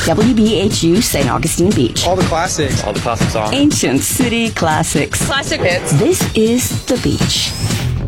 WBHU St. Augustine Beach. All the classics. All the classic songs. Ancient city classics. Classic hits. This is The Beach.